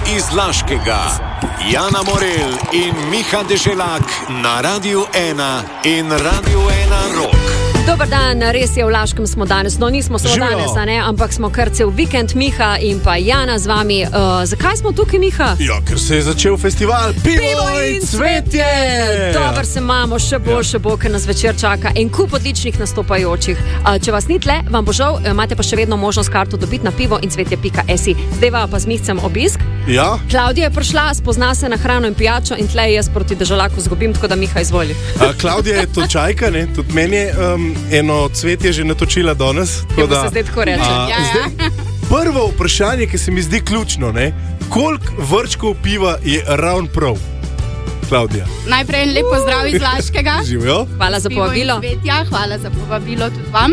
iz Laškega. Jana Morel in Miha Deželak na Radiu 1 in Radiu 1 Rock. Dobar dan, res je, v Laškem smo danes. No, nismo samo danes, ampak smo kar cel vikend, Miha in pa Jana z vami. Zakaj smo tukaj, Miha? Ja, ker se je začel festival Pivo in cvetje! Dobar se imamo, še bo, ker nas večer čaka en kup odličnih nastopajočih. Če vas ni tle, vam bo žal, imate pa še vedno možnost karto dobiti na pivoincvetje.si. Zdaj pa z Mihcem obisk. Ja. Klaudija je prišla, spozna se na hrano in pijačo in tle jaz proti Deželaku zgubim, tako da Miha izvoli. Klaudija je točajka, ne? Tudi meni je eno cvetje že natočila danes. Se zdaj tako reče. Zdaj, prvo vprašanje, ki se mi zdi ključno, ne? Koliko vrčkov piva je ravno prav? Klaudija. Najprej en lep pozdrav iz Laškega. Živijo. Hvala za povabilo. Hvala za povabilo tudi vam.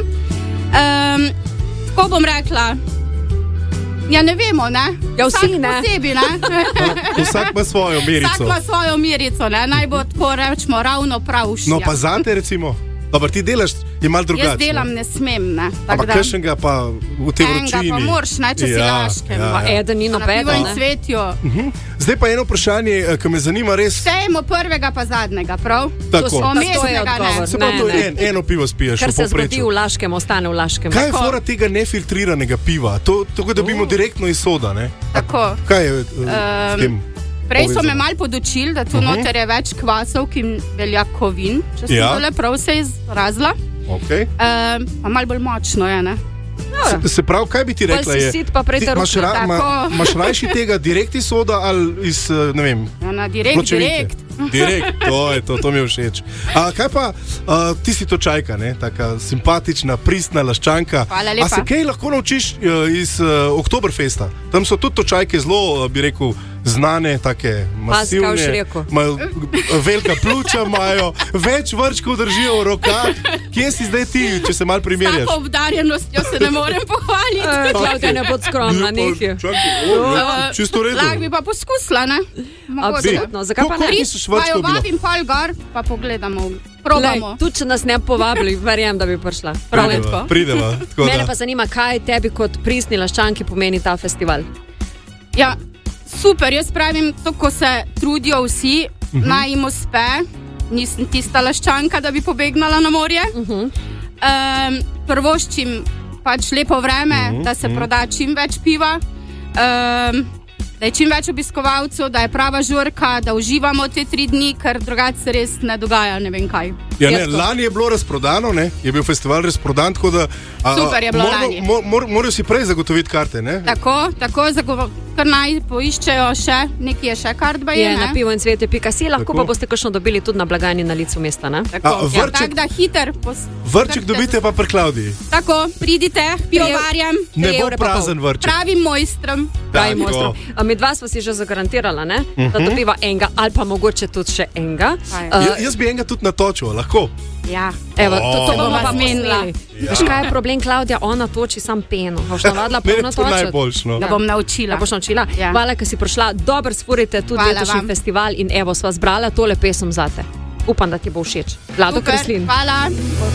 Ko bom rekla, ja ne vemo, ne? Ja, vsi ne. Posebi, ne? Vsak ima svojo merico. Vsak ima svojo merico, ne? Naj bo tako rečemo ravno pravšnja. No pa zate recimo, dobar, ti delaš, je malo drugače. Jaz delam, ne smem, ne? Ampak kakšnega pa v tej vročini? Enega pa moraš, ne, če si Laškem. Pa eden in Na pivo in ne? cvetju. Zdaj pa eno vprašanje, ki me zanima res. Štejemo prvega pa zadnjega, prav? Tako. To je Omestnega ne. odgovor. Se pravi, to je eno pivo spiješ Kar v se zgodi povprečju. v Laškem, ostane v Laškem. Kaj je fora tega nefiltriranega piva? To dobimo direktno iz soda, ne? Tako. Kaj je s tem? Prej so me malo podučili, da tu noter je več kvasov, ki beljakovin, če sem tole prav se izrazila. Okay. Pa malo bolj močno je, ne? Se pravi, kaj bi ti rekla? Bolj si sit pa prej Imaš rajši tega direkt iz soda ali iz, ne vem, Ja, na direkt. Direkt, to mi je všeč. Kaj pa, ti si točajka, ne? Taka simpatična, pristna Laščanka. Hvala lepa. A se kaj lahko naučiš iz Oktoberfesta? Tam so tudi točajke zelo, bi rekel, znane, take masivne. Kaj boš rekel? Imajo velika pljuča, imajo več vrčkov držijo v rokah. Kje si zdaj ti, če se malo primerjaš? S tako obdarjenostjo se ne morem pohvaliti. Klaudija, ne bod skromna, nekaj. Čisto redo. Lahko bi pa poskusila, ne? Absolutno, zakaj pa ne? Pa jo vabim pol gor, pa pogledamo. Probamo. Tudi če nas ne povabili, verjam, da bi prišla. Prav je tako. Prideva. Mene pa zanima, kaj tebi kot pristni Laščanki pomeni ta festival. Ja, super, jaz pravim, to, ko se trudijo vsi, naj jim uspe. Nisem tista Laščanka, da bi pobegnala na morje. Prvoščim pač lepo vreme, da se proda čim več piva, da je čim več obiskovalcev, da je prava žurka, da uživamo te 3 dni, ker drugače se res ne dogaja, ne vem kaj. Ja, ne, lani je bilo razprodano, ne? Je bil festival razprodan, tako da... Super je bilo lani. Morajo si prej zagotoviti karte, ne? Tako, kar naj poiščejo še, nekaj je še kart baje, Je ne? na pivoincvetje.si, lahko Tako. pa boste kakšno dobili tudi na blagajni na licu mesta, ne? Tako, vrček- tako da hiter. Vrček dobite pa pri Klaudiji. Tako, pridite, pivovarjem, Ne 3 bo evre pa prazen vrček. pravim mojstrom. Pravi Tako. mojstrom. Med dva sva si že zagarantirala, ne? Da dobiva enega, ali pa mogoče tudi še enega. Jaz bi enega tudi natočil, lahko. Ja. Evo, to bomo Bova pa zmenila. posneli. Veš, kaj je problem, Klaudija? Ona toči sam peno. Boš navadila Meni je polno to točiti? najboljše, no. Da bom naučila. Da boš naučila. Ja. Hvala, ker si prišla. Dobro sfurite tudi Hvala letošnji vam. festival in evo, sva zbrala tole pesem zate. Upam, da ti bo všeč. Vlado Super, Kreslin. hvala.